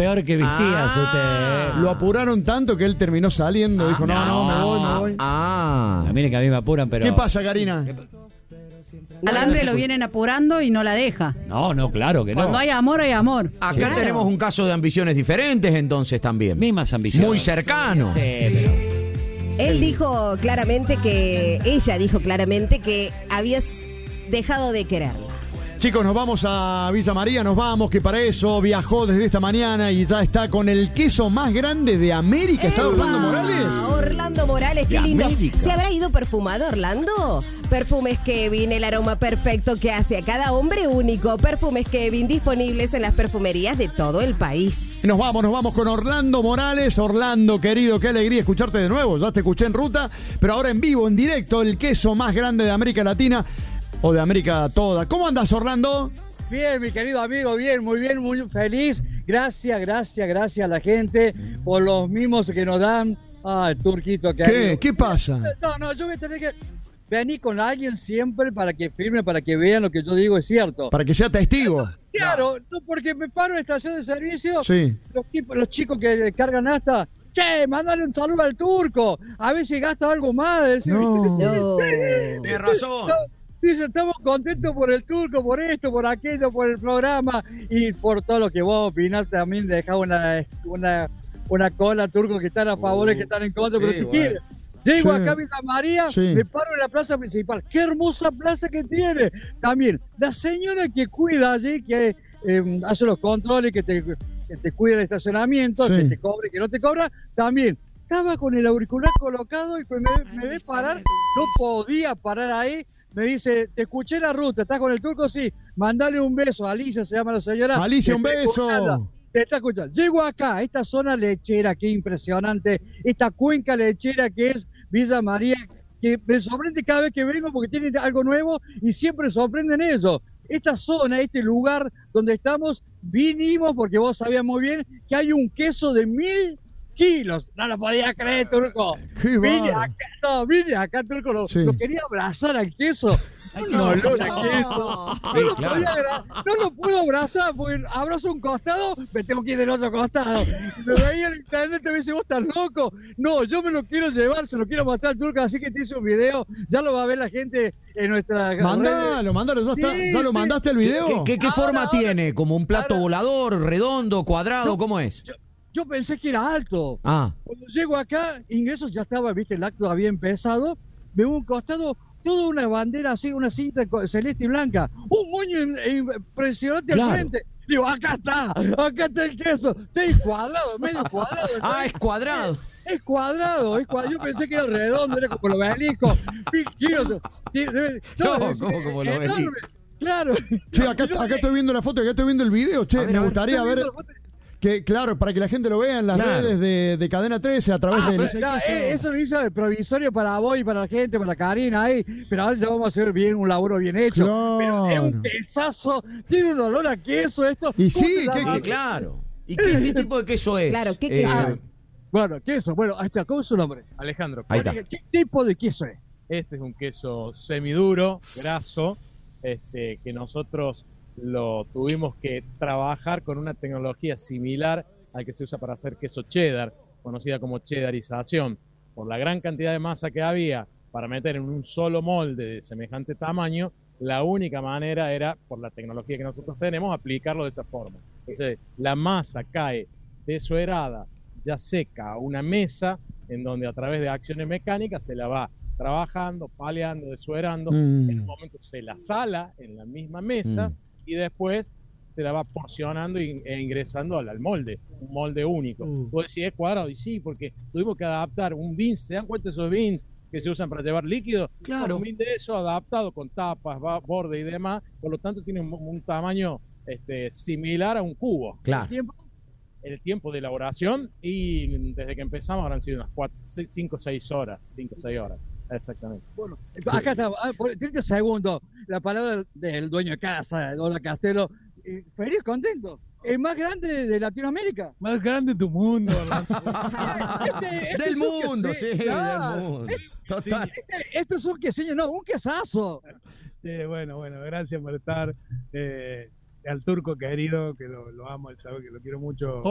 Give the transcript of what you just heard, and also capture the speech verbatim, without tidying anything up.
peor que Vistías Ah. usted. ¿eh? Lo apuraron tanto que él terminó saliendo. Dijo, no, no, me voy, me voy. Ah. A mí que a mí me apuran, pero... ¿Qué pasa, Karina? Al André lo vienen apurando y no la deja. No, no, claro que no. Cuando hay amor, hay amor. Acá Claro. tenemos un caso de ambiciones diferentes entonces también. Mismas ambiciones. Muy cercano. Sí, pero... Él dijo claramente que, ella dijo claramente que habías dejado de quererla. Chicos, nos vamos a Villa María, nos vamos, que para eso viajó desde esta mañana y ya está con el queso más grande de América. ¿Está Orlando Morales? Orlando Morales, qué De lindo. América. ¿Se habrá ido perfumado, Orlando? Perfumes Kevin, el aroma perfecto que hace a cada hombre único. Perfumes Kevin, disponibles en las perfumerías de todo el país. Nos vamos, nos vamos con Orlando Morales. Orlando, querido, qué alegría escucharte de nuevo. Ya te escuché en ruta, pero ahora en vivo, en directo, el queso más grande de América Latina o de América toda. ¿Cómo andas, Orlando? Bien, mi querido amigo, bien, muy bien, muy feliz. Gracias, gracias, gracias a la gente por los mimos que nos dan. Ah, el turquito que ¿Qué? hay. ¿Qué pasa? No, no, yo voy a tener que venir con alguien siempre para que firme, para que vean lo que yo digo es cierto. Para que sea testigo. Claro, no, porque me paro en la estación de servicio, Sí. los, tipos, los chicos que cargan hasta, che, mándale un saludo al turco, a ver si gasta algo más. Decir, No. No. Tienes razón. Dice, estamos contentos por el turco, por esto, por aquello, por el programa y por todo lo que vos opinás también. Dejá una, una, una cola, turco, que están a favor y que están en contra, pero sí, si bueno. quieres. Llego Sí. acá a Villa María, Sí. me paro en la plaza principal. ¡Qué hermosa plaza que tiene! También, la señora que cuida allí, que eh, hace los controles, que te, que te cuida el estacionamiento, Sí. que te cobre, que no te cobra, también. Estaba con el auricular colocado y cuando me, me ve parar, no podía parar ahí. Me dice, te escuché en la ruta, ¿estás con el turco? Sí, mandale un beso. Alicia se llama la señora. Alicia, Te un está beso. escuchando. Te está escuchando. Llego acá, a esta zona lechera, que impresionante, esta cuenca lechera que es Villa María, que me sorprende cada vez que vengo porque tienen algo nuevo y siempre sorprenden ellos. Esta zona, este lugar donde estamos, vinimos porque vos sabías muy bien que hay un queso de mil kilos. No lo podía creer, turco. Qué Vine bárbaro. acá, no, vine acá, turco, lo, Sí. lo quería abrazar al queso. No, olor a queso. No, Sí, lo claro. podía agra- no lo puedo abrazar porque abrazo un costado, me tengo que ir del otro costado. Me veía en internet y me dice, vos estás loco. No, yo me lo quiero llevar, se lo quiero mostrar al turco, así que te hice un video. Ya lo va a ver la gente en nuestra redes. Mandalo, mandalo, ya, está. Sí, ¿Ya lo sí. mandaste el ¿Qué, video? qué- qué Ahora, forma ahora. tiene? ¿Como un plato Ahora. volador, redondo, cuadrado? ¿Cómo es? Yo, yo pensé que era alto. Ah, Cuando llego acá, ingreso, ya estaba, viste, el acto había empezado, veo un costado, toda una bandera así, una cinta co- celeste y blanca, un moño im- impresionante Claro. al frente. Digo, acá está, acá está el queso, está cuadrado, medio cuadrado. ah, es cuadrado. Es cuadrado, es cuadrado. Yo pensé que era redondo, era como los obeliscos. Mil kilos. Tiene- debe- No, es- ¿cómo es como los enorme. obeliscos? Claro. Che, acá, No, acá estoy viendo la foto, acá estoy viendo el video. Che, A ver, me a ver, gustaría estoy ver viendo la foto. que, claro, para que la gente lo vea en las Claro. redes de, de Cadena trece a través Ah, de... pero ya, eh, eso lo hizo de provisorio para vos y para la gente, para Karina ahí, pero ahora ya vamos a hacer bien un laburo bien hecho. Claro. Pero es un quesazo, tiene un olor a queso esto. Y ¿Cómo sí, se ¿qué- llama? Sí, claro. ¿Y qué, qué tipo de queso es? Claro, ¿qué Eh, queso? Bueno, queso, bueno, ahí está, ¿cómo es su nombre? Alejandro, Ahí está. ¿Qué tipo de queso es? este es un queso semiduro, graso, este, que nosotros lo tuvimos que trabajar con una tecnología similar al que se usa para hacer queso cheddar, conocida como cheddarización. Por la gran cantidad de masa que había para meter en un solo molde de semejante tamaño, la única manera era, por la tecnología que nosotros tenemos, aplicarlo de esa forma. Entonces, la masa cae desuerada, ya seca, a una mesa en donde a través de acciones mecánicas se la va trabajando, paleando, desuerando. Mm. En un momento se la sala en la misma mesa Mm. y después se la va porcionando e e ingresando al, al molde, un molde único. Mm. Vos decís, es cuadrado, y sí, porque tuvimos que adaptar un beans, ¿se dan cuenta de esos beans que se usan para llevar líquido? Claro. Un bean de eso adaptado con tapas, va- borde y demás, por lo tanto tiene un, un tamaño este, similar a un cubo. Claro. El tiempo, el tiempo de elaboración, y desde que empezamos habrán sido unas cinco o seis horas, cinco o seis horas, exactamente. Bueno, acá está, ah, por treinta segundos, la palabra del dueño de casa, Hola Castelo. Eh, feliz, contento. El más grande de, de Latinoamérica. Más grande tu mundo, Este- este Del es un mundo, quese- sí, claro. del mundo. Total. Este- Esto es un queseño, no, un quesazo. Sí, bueno, bueno, gracias por estar. Eh, al turco querido, que lo, lo amo, él sabe que lo quiero mucho.